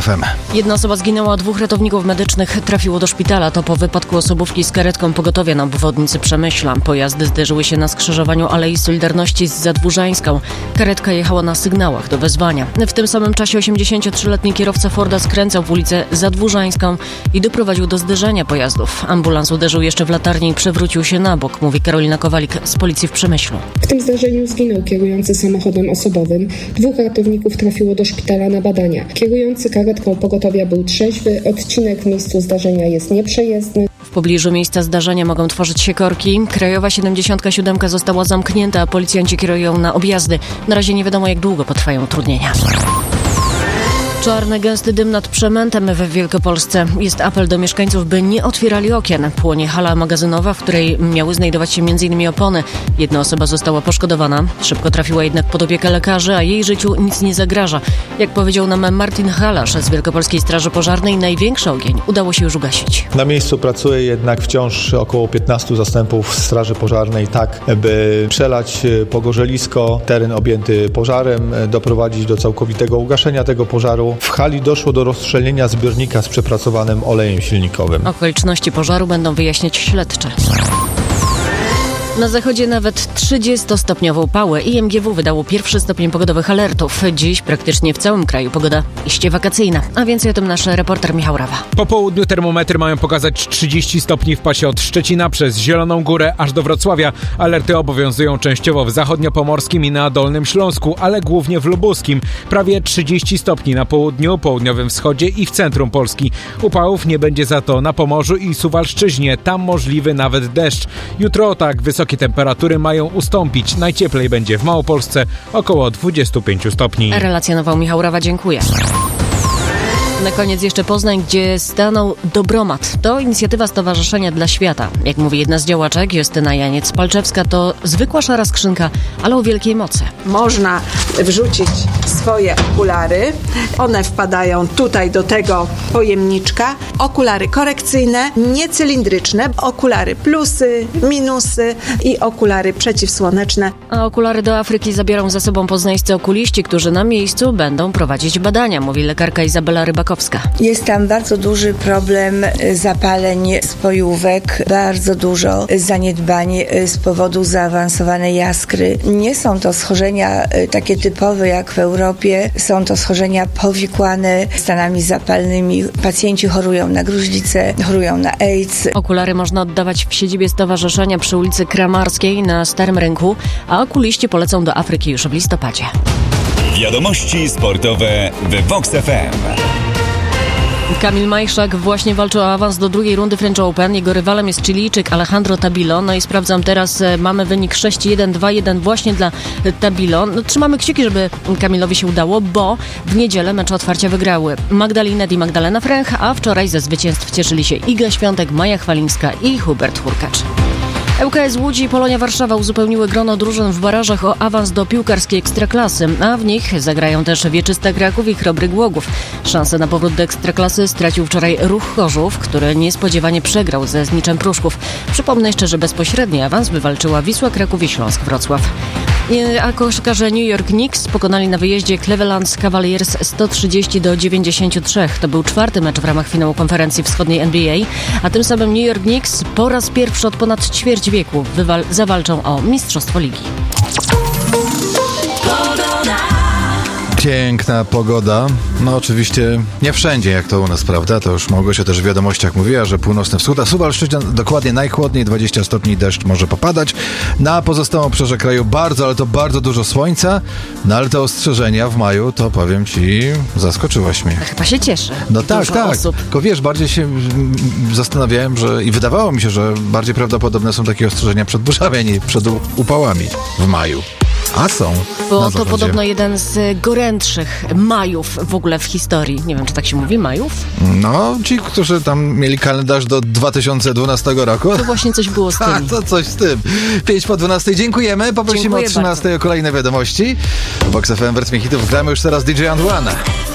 FM. Jedna osoba zginęła, a 2 ratowników medycznych trafiło do szpitala. To po wypadku osobówki z karetką pogotowia na obwodnicy Przemyśla. Pojazdy zderzyły się na skrzyżowaniu Alei Solidarności z Zadwórzańską. Karetka jechała na sygnałach do wezwania. W tym samym czasie 83-letni kierowca Forda skręcał w ulicę Zadwórzańską i doprowadził do zderzenia pojazdów. Ambulans uderzył jeszcze w latarnię i przewrócił się na bok, mówi Karolina Kowalik z policji w Przemyślu. W tym zdarzeniu zginął kierujący samochodem osobowym. 2 ratowników trafiło do szpitala na badania. Kierujący karetką pogotowia był trzeźwy. Odcinek w miejscu zdarzenia jest nieprzejezdny. W pobliżu miejsca zdarzenia mogą tworzyć się korki. Krajowa 77 została zamknięta, a policjanci kierują na objazdy. Na razie nie wiadomo, jak długo potrwają utrudnienia. Czarny, gęsty dym nad Przemętem w Wielkopolsce. Jest apel do mieszkańców, by nie otwierali okien. Płonie hala magazynowa, w której miały znajdować się m.in. opony. Jedna osoba została poszkodowana. Szybko trafiła jednak pod opiekę lekarzy, a jej życiu nic nie zagraża. Jak powiedział nam Martin Halasz z Wielkopolskiej Straży Pożarnej, największy ogień udało się już ugasić. Na miejscu pracuje jednak wciąż około 15 zastępów Straży Pożarnej, tak by przelać pogorzelisko, teren objęty pożarem, doprowadzić do całkowitego ugaszenia tego pożaru. W hali doszło do rozstrzelenia zbiornika z przepracowanym olejem silnikowym. Okoliczności pożaru będą wyjaśniać śledcze. Na zachodzie nawet 30-stopniową pałę. IMGW wydało pierwszy stopień pogodowych alertów. Dziś praktycznie w całym kraju pogoda iście wakacyjna. A więcej o tym nasz reporter Michał Rawa. Po południu termometry mają pokazać 30 stopni w pasie od Szczecina przez Zieloną Górę aż do Wrocławia. Alerty obowiązują częściowo w zachodniopomorskim i na Dolnym Śląsku, ale głównie w lubuskim. Prawie 30 stopni na południu, południowym wschodzie i w centrum Polski. Upałów nie będzie za to na Pomorzu i Suwalszczyźnie. Tam możliwy nawet deszcz. Jutro tak wysokie temperatury mają ustąpić. Najcieplej będzie w Małopolsce, około 25 stopni. Relacjonował Michał Rawa, dziękuję. Na koniec jeszcze Poznań, gdzie stanął Dobromat. To inicjatywa Stowarzyszenia dla Świata. Jak mówi jedna z działaczek, Justyna Janiec-Palczewska, to zwykła szara skrzynka, ale o wielkiej mocy. Można wrzucić swoje okulary. One wpadają tutaj do tego pojemniczka. Okulary korekcyjne, niecylindryczne, okulary plusy, minusy i okulary przeciwsłoneczne. A okulary do Afryki zabiorą ze sobą poznańscy okuliści, którzy na miejscu będą prowadzić badania, mówi lekarka Izabela Rybakowska. Jest tam bardzo duży problem zapaleń spojówek, bardzo dużo zaniedbań z powodu zaawansowanej jaskry. Nie są to schorzenia takie typowe jak w Europie, są to schorzenia powikłane stanami zapalnymi. Pacjenci chorują na gruźlicę, chorują na AIDS. Okulary można oddawać w siedzibie stowarzyszenia przy ulicy Kramarskiej na Starym Rynku, a okuliści polecą do Afryki już w listopadzie. Wiadomości sportowe w Vox FM. Kamil Majszak właśnie walczy o awans do drugiej rundy French Open. Jego rywalem jest Chilijczyk Alejandro Tabilo. No i sprawdzam teraz, mamy wynik 6-1, 2-1 właśnie dla Tabilo. No, trzymamy kciuki, żeby Kamilowi się udało, bo w niedzielę mecze otwarcia wygrały Magdalinet i Magdalena Fręch, a wczoraj ze zwycięstw cieszyli się Iga Świątek, Maja Chwalińska i Hubert Hurkacz. ŁKS Łódź i Polonia Warszawa uzupełniły grono drużyn w barażach o awans do piłkarskiej Ekstraklasy, a w nich zagrają też Wieczysta Kraków i Chrobry Głogów. Szansę na powrót do Ekstraklasy stracił wczoraj Ruch Chorzów, który niespodziewanie przegrał ze Zniczem Pruszków. Przypomnę jeszcze, że bezpośredni awans wywalczyła Wisła Kraków i Śląsk Wrocław. A koszkarze New York Knicks pokonali na wyjeździe Cleveland Cavaliers 130-93. To był 4. mecz w ramach finału konferencji wschodniej NBA, a tym samym New York Knicks po raz pierwszy od ponad ćwierć wieku zawalczą o mistrzostwo ligi. Piękna pogoda. No oczywiście nie wszędzie jak to u nas, prawda? To już Małgosia też w wiadomościach mówiła, że północny wschód, a Suwalszczyzna dokładnie najchłodniej, 20 stopni, deszcz może popadać. Na pozostałym obszarze kraju bardzo, ale to bardzo dużo słońca. No ale te ostrzeżenia w maju, to powiem ci, zaskoczyłaś mnie. Chyba się cieszy. No tak, tak. Osób. Tylko wiesz, bardziej się zastanawiałem, że i wydawało mi się, że bardziej prawdopodobne są takie ostrzeżenia przed burzami, a nie przed upałami w maju. A są. Bo to podobno jeden z gorętszych majów w ogóle w historii. Nie wiem, czy tak się mówi, majów? No, ci, którzy tam mieli kalendarz do 2012 roku. To właśnie coś było z tym. A, to coś z tym. 5:12. Dziękujemy. Poprosimy o 13 o kolejne wiadomości. Vox FM w rytmie hitów gramy już teraz DJ Antoine.